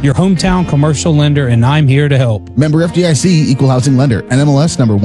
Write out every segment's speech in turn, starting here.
your hometown commercial lender, and I'm here to help. Member FDIC, Equal Housing Lender, NMLS number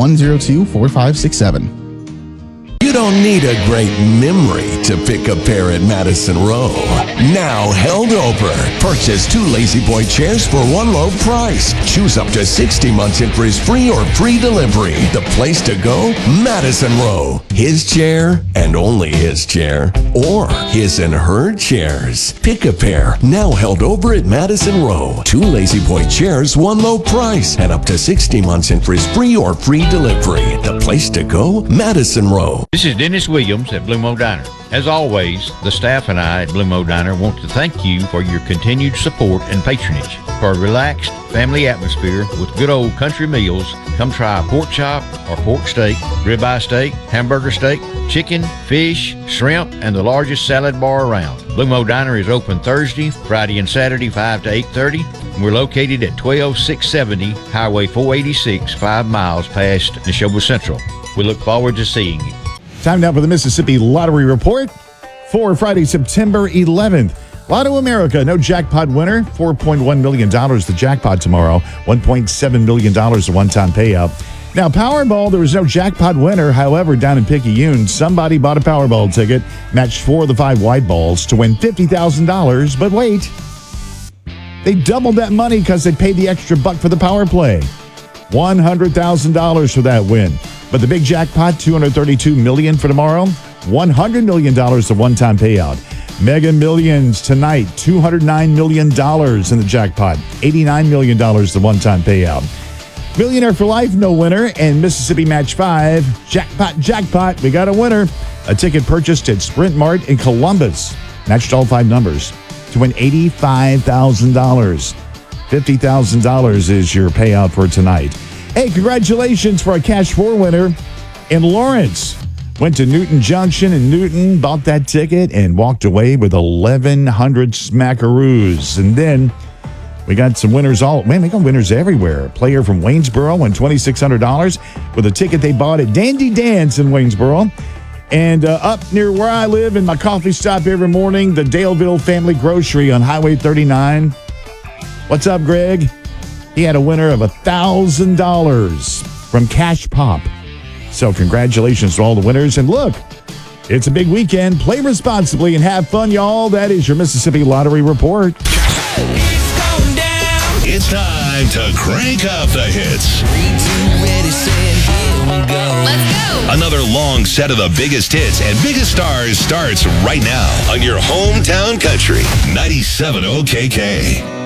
1024567. You don't need a great memory to pick a pair at Madison Row. Now held over. Purchase 2 La-Z-Boy chairs for one low price. Choose up to 60 months interest-free or free delivery. The place to go? Madison Row. His chair and only his chair. Or his and her chairs. Pick a pair. Now held over at Madison Row. 2 La-Z-Boy chairs, one low price. And up to 60 months interest-free or free delivery. The place to go? Madison Row. This is Dennis Williams at Blue Mo Diner. As always, the staff and I at Blue Mo Diner want to thank you for your continued support and patronage. For a relaxed family atmosphere with good old country meals, come try a pork chop or pork steak, ribeye steak, hamburger steak, chicken, fish, shrimp, and the largest salad bar around. Blue Mo Diner is open Thursday, Friday, and Saturday 5 to 8:30. We're located at 12670 Highway 486, 5 miles past Neshoba Central. We look forward to seeing you. Time now for the Mississippi Lottery Report for Friday, September 11th. Lotto America, no jackpot winner. $4.1 million the jackpot tomorrow. $1.7 million a one-time payout. Now, Powerball, there was no jackpot winner. However, down in Picayune, somebody bought a Powerball ticket, matched 4 of the 5 white balls to win $50,000. But wait, they doubled that money because they paid the extra buck for the power play. $100,000 for that win. But the big jackpot, $232 million for tomorrow, $100 million a one-time payout. Mega Millions tonight, $209 million in the jackpot, $89 million the one-time payout. Millionaire for Life, no winner, and Mississippi Match 5, jackpot, we got a winner. A ticket purchased at Sprint Mart in Columbus, matched all 5 numbers to win $85,000. $50,000 is your payout for tonight. Hey, congratulations for a Cash 4 winner in Lawrence. Went to Newton Junction in Newton, bought that ticket, and walked away with 1,100 smackaroos. And then we got some winners we got winners everywhere. A player from Waynesboro won $2,600 with a ticket they bought at Dandy Dance in Waynesboro. And up near where I live in my coffee stop every morning, the Daleville Family Grocery on Highway 39. What's up, Greg? He had a winner of $1,000 from Cash Pop. So congratulations to all the winners. And look, it's a big weekend. Play responsibly and have fun, y'all. That is your Mississippi Lottery Report. It's time to crank up the hits. 3, 2, ready, set, here we go. Let's go. Another long set of the biggest hits and biggest stars starts right now on your hometown country, 97 OKK.